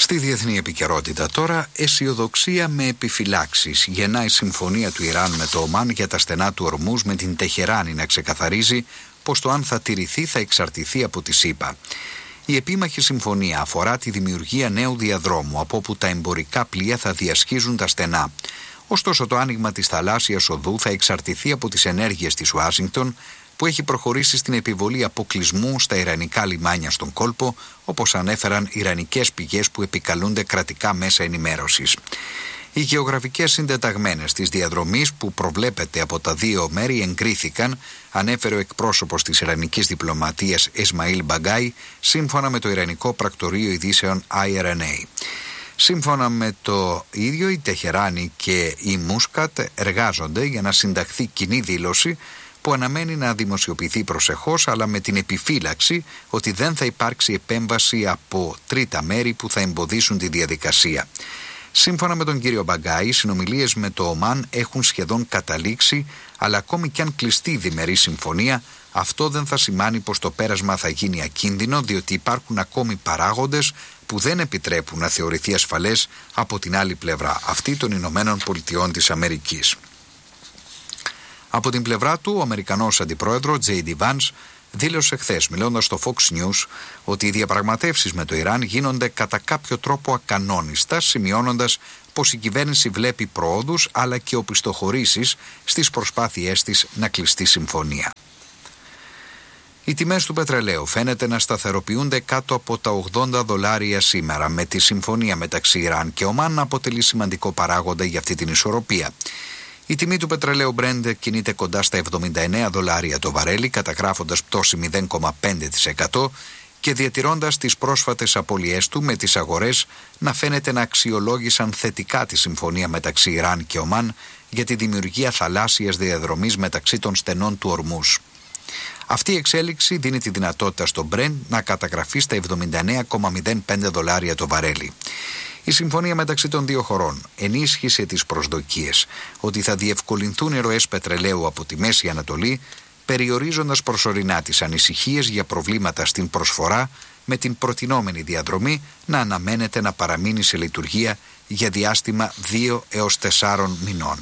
Στη διεθνή επικαιρότητα τώρα, αισιοδοξία με επιφυλάξεις. Γεννάει η συμφωνία του Ιράν με το Ομάν για τα στενά του Ορμούζ, με την Τεχεράνη να ξεκαθαρίζει πως το αν θα τηρηθεί θα εξαρτηθεί από τη ΣΥΠΑ. Η επίμαχη συμφωνία αφορά τη δημιουργία νέου διαδρόμου, από όπου τα εμπορικά πλοία θα διασχίζουν τα στενά. Ωστόσο, το άνοιγμα της θαλάσσιας οδού θα εξαρτηθεί από τις ενέργειες της Ουάσιγκτον, που έχει προχωρήσει στην επιβολή αποκλεισμού στα ιρανικά λιμάνια στον κόλπο, όπως ανέφεραν ιρανικές πηγές που επικαλούνται κρατικά μέσα ενημέρωσης. Οι γεωγραφικές συντεταγμένες της διαδρομής που προβλέπεται από τα δύο μέρη εγκρίθηκαν, ανέφερε ο εκπρόσωπος της ιρανικής διπλωματίας Ισμαήλ Μπαγκάι, σύμφωνα με το ιρανικό πρακτορείο ειδήσεων IRNA. Σύμφωνα με το ίδιο, η Τεχεράνη και η Μούσκατ εργάζονται για να συνταχθεί κοινή δήλωση που αναμένει να δημοσιοποιηθεί προσεχώς, αλλά με την επιφύλαξη ότι δεν θα υπάρξει επέμβαση από τρίτα μέρη που θα εμποδίσουν τη διαδικασία. Σύμφωνα με τον κύριο Μπαγκάι, οι συνομιλίες με το Ομάν έχουν σχεδόν καταλήξει, αλλά ακόμη κι αν κλειστεί η διμερή συμφωνία, αυτό δεν θα σημάνει πως το πέρασμα θα γίνει ακίνδυνο, διότι υπάρχουν ακόμη παράγοντες που δεν επιτρέπουν να θεωρηθεί ασφαλές από την άλλη πλευρά, αυτή των Ηνωμένων Πολιτειών της Αμερικής. Από την πλευρά του, ο Αμερικανός Αντιπρόεδρος J.D. Vance δήλωσε χθες, μιλώντας στο Fox News, ότι οι διαπραγματεύσεις με το Ιράν γίνονται κατά κάποιο τρόπο ακανόνιστα, σημειώνοντας πως η κυβέρνηση βλέπει προόδους αλλά και οπισθοχωρήσεις στις προσπάθειές της να κλειστεί συμφωνία. Οι τιμές του πετρελαίου φαίνεται να σταθεροποιούνται κάτω από τα $80 σήμερα, με τη συμφωνία μεταξύ Ιράν και Ομάν να αποτελεί σημαντικό παράγοντα για αυτή την ισορροπία. Η τιμή του πετρελαίου Brent κινείται κοντά στα $79 το βαρέλι, καταγράφοντας πτώση 0,5% και διατηρώντας τις πρόσφατες απώλειές του, με τις αγορές να φαίνεται να αξιολόγησαν θετικά τη συμφωνία μεταξύ Ιράν και Ομάν για τη δημιουργία θαλάσσιας διαδρομής μεταξύ των στενών του Ορμούζ. Αυτή η εξέλιξη δίνει τη δυνατότητα στο Brent να καταγραφεί στα $79,05 το βαρέλι. Η συμφωνία μεταξύ των δύο χωρών ενίσχυσε τις προσδοκίες ότι θα διευκολυνθούν οι ροές πετρελαίου από τη Μέση Ανατολή, περιορίζοντας προσωρινά τις ανησυχίες για προβλήματα στην προσφορά, με την προτινόμενη διαδρομή να αναμένεται να παραμείνει σε λειτουργία για διάστημα 2 έως 4 μηνών.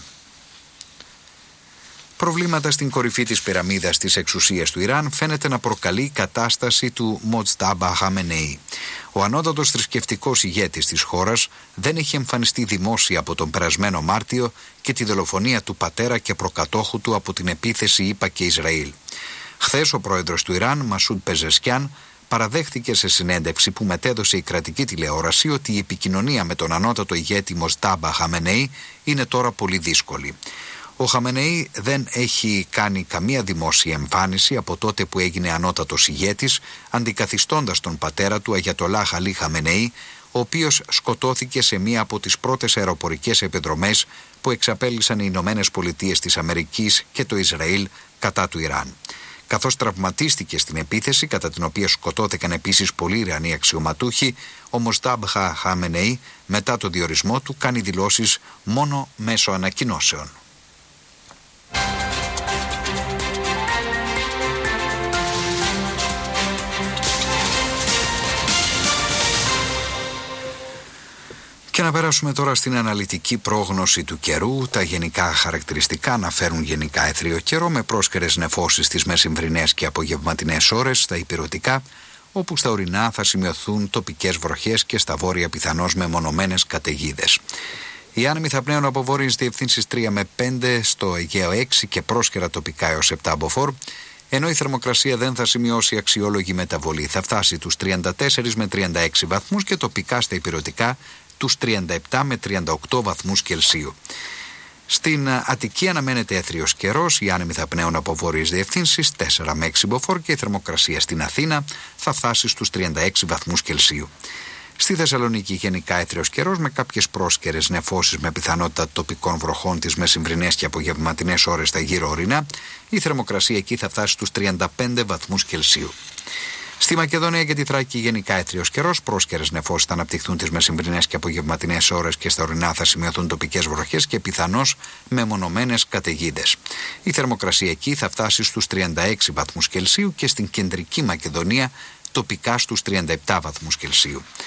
Προβλήματα στην κορυφή της πυραμίδας της εξουσίας του Ιράν φαίνεται να προκαλεί η κατάσταση του Μοτζτάμπα Χαμενεή. Ο ανώτατος θρησκευτικός ηγέτης της χώρας δεν έχει εμφανιστεί δημόσια από τον περασμένο Μάρτιο και τη δολοφονία του πατέρα και προκατόχου του από την επίθεση ΗΠΑ και Ισραήλ. Χθες ο πρόεδρος του Ιράν, Μασούντ Πεζεσκιάν, παραδέχτηκε σε συνέντευξη που μετέδωσε η κρατική τηλεόραση ότι η επικοινωνία με τον ανώτατο ηγέτη Μοτζτάμπα Χαμενεή είναι τώρα πολύ δύσκολη. Ο Χαμενεή δεν έχει κάνει καμία δημόσια εμφάνιση από τότε που έγινε ανώτατος ηγέτης, αντικαθιστώντας τον πατέρα του, Αγιατολάχ Αλί Χαμενεή, ο οποίος σκοτώθηκε σε μία από τις πρώτες αεροπορικές επιδρομές που εξαπέλυσαν οι Ηνωμένες Πολιτείες της Αμερικής και το Ισραήλ κατά του Ιράν. Καθώς τραυματίστηκε στην επίθεση, κατά την οποία σκοτώθηκαν επίσης πολλοί Ιρανοί αξιωματούχοι, ο Μοστάμπα Χαμενεή, μετά το διορισμό του, κάνει δηλώσεις μόνο μέσω ανακοινώσεων. Και να περάσουμε τώρα στην αναλυτική πρόγνωση του καιρού. Τα γενικά χαρακτηριστικά αναφέρουν γενικά έθριο καιρό, με πρόσκαιρες νεφώσεις στις μεσημβρινές και απογευματινές ώρες στα ηπειρωτικά, όπου στα ορεινά θα σημειωθούν τοπικές βροχές και στα βόρεια πιθανώς μεμονωμένες καταιγίδες. Οι άνεμοι θα πνέουν από βόρειες διευθύνσεις 3 με 5, στο Αιγαίο 6 και πρόσκαιρα τοπικά έως 7 μποφόρ, ενώ η θερμοκρασία δεν θα σημειώσει αξιόλογη μεταβολή. Θα φτάσει τους 34 με 36 βαθμούς και τοπικά στα ηπειρωτικά τους 37 με 38 βαθμούς Κελσίου. Στην Αττική αναμένεται έθριος καιρός, οι άνεμοι θα πνέουν από βόρειες διευθύνσεις 4 με 6 μποφόρ και η θερμοκρασία στην Αθήνα θα φτάσει στους 36 βαθμούς Κελσίου. Στη Θεσσαλονίκη γενικά έθριος καιρός, με κάποιες πρόσκαιρες νεφώσεις με πιθανότητα τοπικών βροχών τις μεσημβρινές και απογευματινές ώρες στα γύρω ορεινά. Η θερμοκρασία εκεί θα φτάσει στους 35 βαθμούς Κελσίου. Στη Μακεδονία και τη Θράκη γενικά έθριος καιρός, πρόσκαιρες νεφώσεις θα αναπτυχθούν τις μεσημβρινές και απογευματινές ώρες και στα ορεινά θα σημειωθούν τοπικές βροχές και πιθανώς μεμονωμένες καταιγίδες. Η θερμοκρασία εκεί θα φτάσει στους 36 βαθμούς Κελσίου και στην κεντρική Μακεδονία τοπικά στους 37 βαθμούς Κελσίου.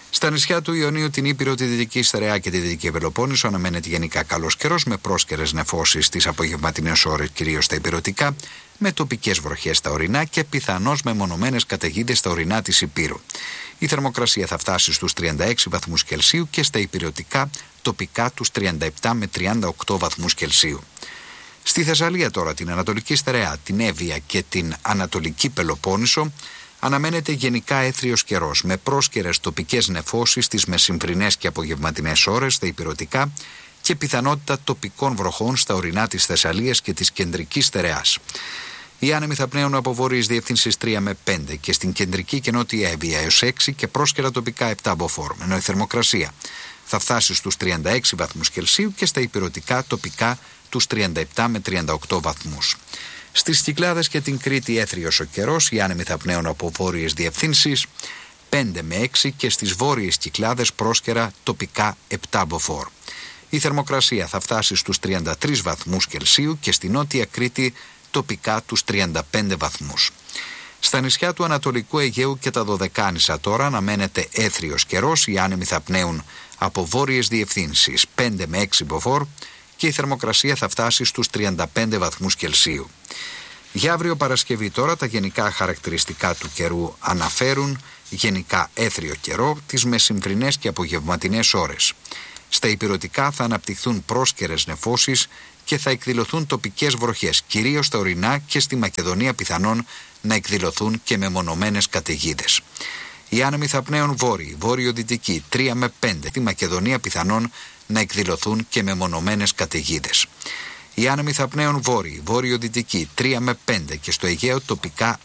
Στα νησιά του Ιωνίου, την Ήπειρο, τη Δυτική Στερεά και τη Δυτική Πελοπόννησο αναμένεται γενικά καλός καιρός με πρόσκαιρες νεφώσεις στις απογευματινές ώρες, κυρίως στα υπηρετικά, με τοπικές βροχές στα ορεινά και πιθανώς μεμονωμένες καταιγίδες στα ορεινά της Υπήρου. Η θερμοκρασία θα φτάσει στους 36 βαθμούς Κελσίου και στα υπηρετικά τοπικά τους 37 με 38 βαθμούς Κελσίου. Στη Θεσσαλία τώρα, την Ανατολική Στερεά, την Εύβοια και την Ανατολική Πελοπόννησο αναμένεται γενικά έθριος καιρός με πρόσκαιρες τοπικές νεφώσεις στις μεσημβρινές και απογευματινές ώρες στα υπηρετικά και πιθανότητα τοπικών βροχών στα ορεινά της Θεσσαλίας και της Κεντρικής Στερεάς. Οι άνεμοι θα πνέουν από βόρειες διευθύνσεις 3 με 5 και στην Κεντρική και Νότια Εύβοια έως 6 και πρόσκαιρα τοπικά 7 μποφόρ, ενώ η θερμοκρασία θα φτάσει στους 36 βαθμούς Κελσίου και στα υπηρετικά τοπικά τους 37 με 38 βαθμούς. Στις Κυκλάδες και την Κρήτη έθριος ο καιρός, οι άνεμοι θα πνέουν από βόρειες διευθύνσεις 5 με 6 και στις βόρειες Κυκλάδες πρόσκαιρα τοπικά 7 μποφόρ. Η θερμοκρασία θα φτάσει στους 33 βαθμούς Κελσίου και στη Νότια Κρήτη τοπικά τους 35 βαθμούς. Στα νησιά του Ανατολικού Αιγαίου και τα Δωδεκάνησα τώρα αναμένεται έθριος καιρός, οι άνεμοι θα πνέουν από βόρειες διευθύνσεις 5 με 6 μποφόρ και η θερμοκρασία θα φτάσει στους 35 βαθμούς Κελσίου. Για αύριο Παρασκευή τώρα τα γενικά χαρακτηριστικά του καιρού αναφέρουν γενικά έθριο καιρό τις μεσημβρινές και απογευματινές ώρες. Στα υπηρετικά θα αναπτυχθούν πρόσκαιρες νεφώσεις και θα εκδηλωθούν τοπικές βροχές, κυρίως στα ορεινά και στη Μακεδονία πιθανόν να εκδηλωθούν και μεμονωμένες καταιγίδες. Οι άνεμοι θα πνέουν βόρειοι, βόρειο-δυτικοί 3 με 5, στη Μακεδονία πιθανόν να εκδηλωθούν και μεμονωμένες καταιγίδες. Οι άνεμοι θα πνέουν βόρειοι, βόρειο-δυτικοί 3 με 5 και στο Αιγαίο τοπικά